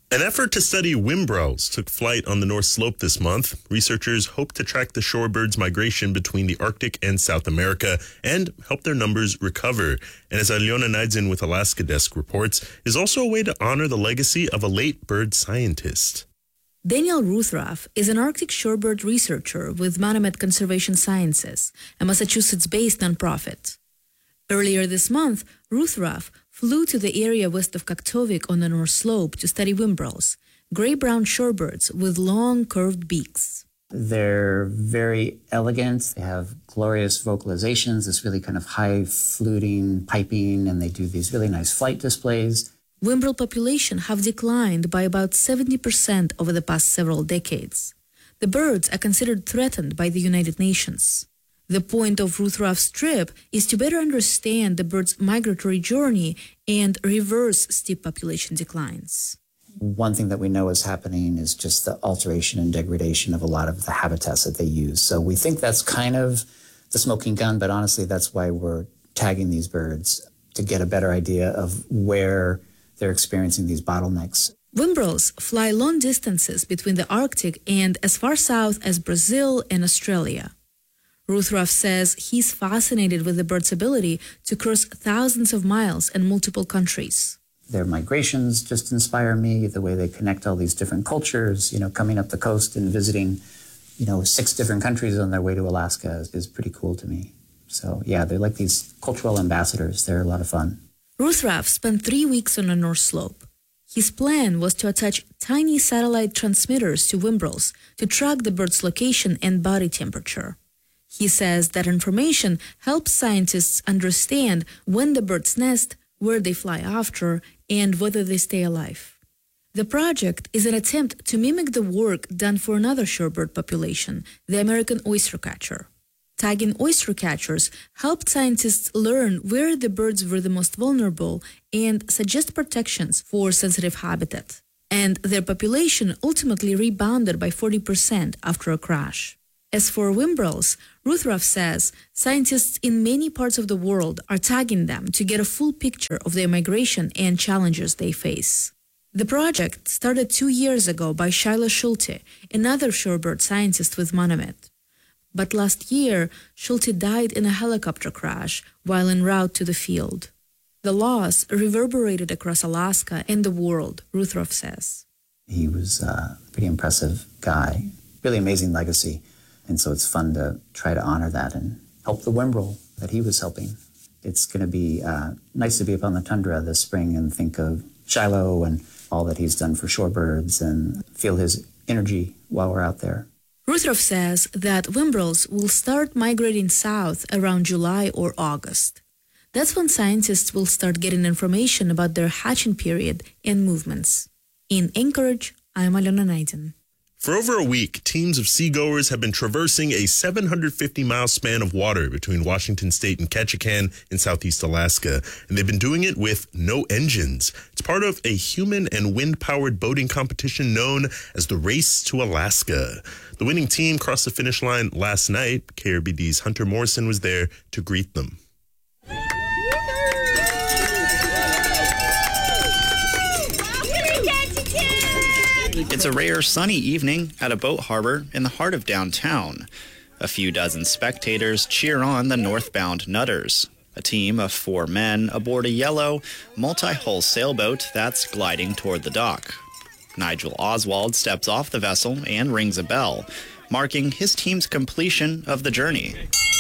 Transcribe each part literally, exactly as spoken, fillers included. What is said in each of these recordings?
An effort to study whimbrels took flight on the North Slope this month. Researchers hope to track the shorebirds' migration between the Arctic and South America and help their numbers recover. And as Aliona Naidzin with Alaska Desk reports, is also a way to honor the legacy of a late bird scientist. Daniel Ruthraff is an Arctic shorebird researcher with Manomet Conservation Sciences, a Massachusetts-based nonprofit. Earlier this month, Ruthraff flew to the area west of Kaktovik on the North Slope to study whimbrels, gray-brown shorebirds with long, curved beaks. They're very elegant. They have glorious vocalizations, this really kind of high fluting, piping, and they do these really nice flight displays. Whimbrel population have declined by about seventy percent over the past several decades. The birds are considered threatened by the United Nations. The point of Ruthraff's trip is to better understand the bird's migratory journey and reverse steep population declines. One thing that we know is happening is just the alteration and degradation of a lot of the habitats that they use. So we think that's kind of the smoking gun, but honestly, that's why we're tagging these birds, to get a better idea of where they're experiencing these bottlenecks. Whimbrels fly long distances between the Arctic and as far south as Brazil and Australia. Ruthraff says he's fascinated with the bird's ability to cross thousands of miles and multiple countries. Their migrations just inspire me, the way they connect all these different cultures, you know, coming up the coast and visiting, you know, six different countries on their way to Alaska is, is pretty cool to me. So, yeah, they're like these cultural ambassadors. They're a lot of fun. Ruthraff spent three weeks on the North Slope. His plan was to attach tiny satellite transmitters to whimbrels to track the bird's location and body temperature. He says that information helps scientists understand when the birds nest, where they fly after, and whether they stay alive. The project is an attempt to mimic the work done for another shorebird population, the American oystercatcher. Tagging oystercatchers helped scientists learn where the birds were the most vulnerable and suggest protections for sensitive habitat. And their population ultimately rebounded by forty percent after a crash. As for whimbrels, Ruthraff says scientists in many parts of the world are tagging them to get a full picture of their migration and challenges they face. The project started two years ago by Shiloh Schulte, another shorebird scientist with Manomet. But last year, Schulte died in a helicopter crash while en route to the field. The loss reverberated across Alaska and the world, Ruthraff says. He was a pretty impressive guy, really amazing legacy. And so it's fun to try to honor that and help the whimbrel that he was helping. It's going to be uh, nice to be up on the tundra this spring and think of Shiloh and all that he's done for shorebirds and feel his energy while we're out there. Ruthraff says that whimbrels will start migrating south around July or August. That's when scientists will start getting information about their hatching period and movements. In Anchorage, I'm Aliona Naidzin. For over a week, teams of seagoers have been traversing a seven hundred fifty mile span of water between Washington State and Ketchikan in southeast Alaska, and they've been doing it with no engines. It's part of a human and wind-powered boating competition known as the Race to Alaska. The winning team crossed the finish line last night. K R B D's Hunter Morrison was there to greet them. It's a rare sunny evening at a boat harbor in the heart of downtown. A few dozen spectators cheer on the northbound Nutters, a team of four men aboard a yellow, multi-hull sailboat that's gliding toward the dock. Nigel Oswald steps off the vessel and rings a bell, marking his team's completion of the journey.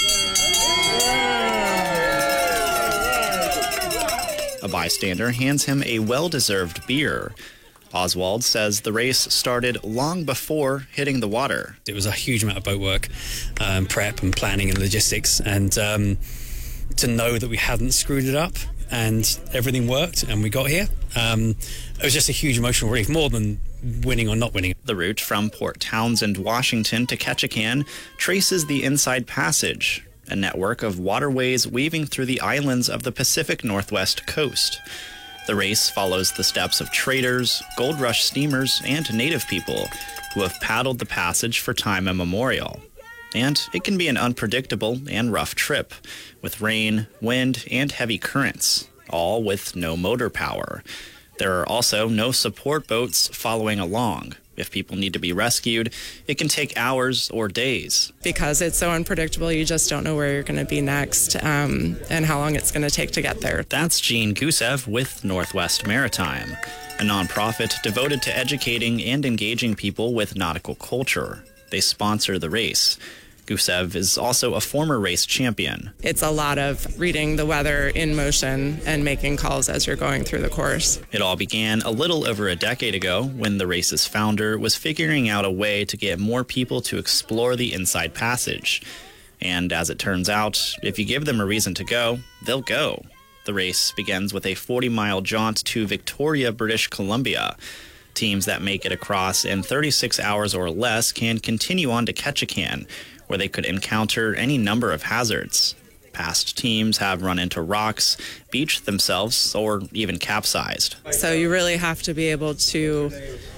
A bystander hands him a well-deserved beer. Oswald says the race started long before hitting the water. It was a huge amount of boat work, um, prep and planning and logistics, and um, to know that we hadn't screwed it up and everything worked and we got here, um, it was just a huge emotional relief, more than winning or not winning. The route from Port Townsend, Washington to Ketchikan traces the Inside Passage, a network of waterways weaving through the islands of the Pacific Northwest coast. The race follows the steps of traders, gold rush steamers, and native people who have paddled the passage for time immemorial. And it can be an unpredictable and rough trip, with rain, wind, and heavy currents, all with no motor power. There are also no support boats following along. If people need to be rescued, it can take hours or days. Because it's so unpredictable, you just don't know where you're going to be next um, and how long it's going to take to get there. That's Jean Gusev with Northwest Maritime, a nonprofit devoted to educating and engaging people with nautical culture. They sponsor the race. Gusev is also a former race champion. It's a lot of reading the weather in motion and making calls as you're going through the course. It all began a little over a decade ago when the race's founder was figuring out a way to get more people to explore the Inside Passage. And as it turns out, if you give them a reason to go, they'll go. The race begins with a forty-mile jaunt to Victoria, British Columbia. Teams that make it across in thirty-six hours or less can continue on to Ketchikan, where they could encounter any number of hazards. Past teams have run into rocks, beached themselves, or even capsized. So you really have to be able to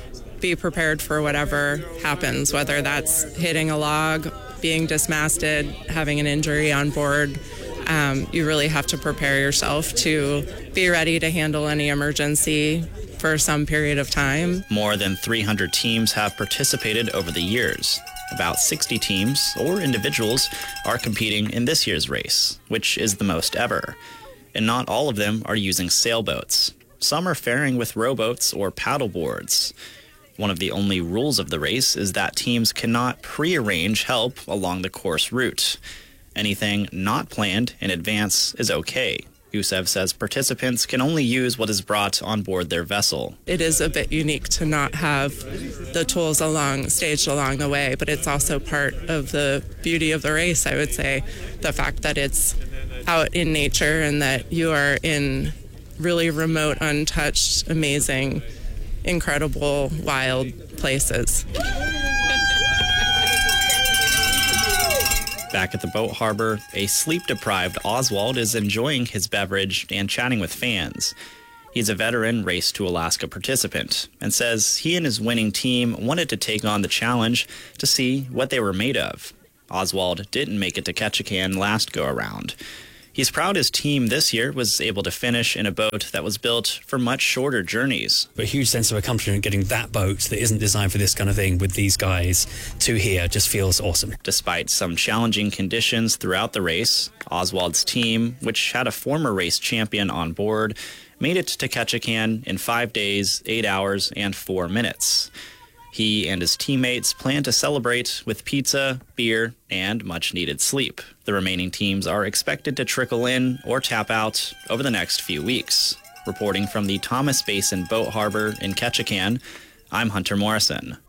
be prepared for whatever happens, whether that's hitting a log, being dismasted, having an injury on board. Um, you really have to prepare yourself to be ready to handle any emergency for some period of time. More than three hundred teams have participated over the years. About sixty teams or individuals are competing in this year's race, which is the most ever. And not all of them are using sailboats. Some are faring with rowboats or paddleboards. One of the only rules of the race is that teams cannot prearrange help along the course route. Anything not planned in advance is okay. Gusev says participants can only use what is brought on board their vessel. It is a bit unique to not have the tools along staged along the way, but it's also part of the beauty of the race, I would say. The fact that it's out in nature and that you are in really remote, untouched, amazing, incredible, wild places. Back at the boat harbor, a sleep-deprived Oswald is enjoying his beverage and chatting with fans. He's a veteran Race to Alaska participant and says he and his winning team wanted to take on the challenge to see what they were made of. Oswald didn't make it to Ketchikan last go-around. He's proud his team this year was able to finish in a boat that was built for much shorter journeys. But a huge sense of accomplishment getting that boat that isn't designed for this kind of thing with these guys to here just feels awesome. Despite some challenging conditions throughout the race, Oswald's team, which had a former race champion on board, made it to Ketchikan in five days, eight hours, and four minutes. He and his teammates plan to celebrate with pizza, beer, and much-needed sleep. The remaining teams are expected to trickle in or tap out over the next few weeks. Reporting from the Thomas Basin Boat Harbor in Ketchikan, I'm Hunter Morrison.